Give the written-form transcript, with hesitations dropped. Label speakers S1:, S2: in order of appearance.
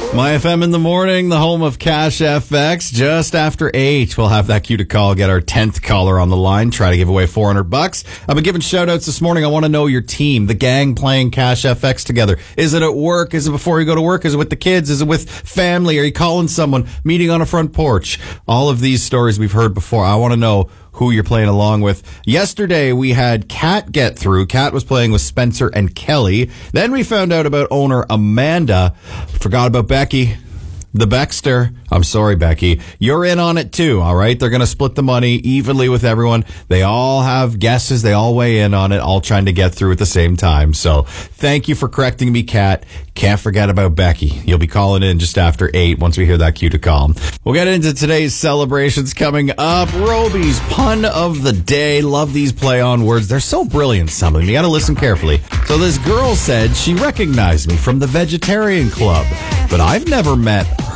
S1: My FM in the morning, the home of Cash FX. Just after 8, we'll have that cue to call, get our 10th caller on the line, try to give away $400. I've been giving shout outs this morning. I want to know your team, the gang playing Cash FX together. Is it at work? Is it before you go to work? Is it with the kids? Is it with family? Are you calling someone? Meeting on a front porch? All of these stories we've heard before. I want to know who you're playing along with. Yesterday, we had Kat get through. Kat was playing with Spencer and Kelly. Then we found out about owner Amanda. Forgot about Becky, the Beckster. I'm sorry, Becky. You're in on it too, all right? They're going to split the money evenly with everyone. They all have guesses. They all weigh in on it, all trying to get through at the same time. So thank you for correcting me, Kat. Can't forget about Becky. You'll be calling in just after 8 once we hear that cue to call. We'll get into today's celebrations coming up. Roby's pun of the day. Love these play on words. They're so brilliant, some of them. You got to listen carefully. So this girl said she recognized me from the Vegetarian Club, but I've never met